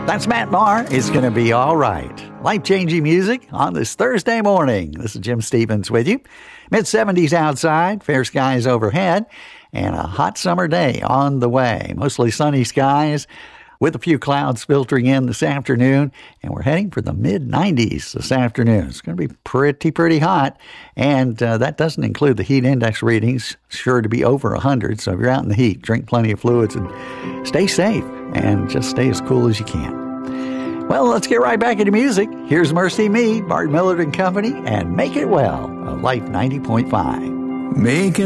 That's Matt Maher. It's going to be all right. Life-changing music on this Thursday morning. This is Jim Stevens with you. Mid-70s outside, fair skies overhead, and a hot summer day on the way. Mostly sunny skies with a few clouds filtering in this afternoon, and we're heading for the mid-90s this afternoon. It's going to be pretty hot, and that doesn't include the heat index readings, sure to be over 100, so if you're out in the heat, drink plenty of fluids and stay safe, and just stay as cool as you can. Well, let's get right back into music. Here's Mercy Me, Bart Millard and Company, and Make It Well, of Life 90.5. Make it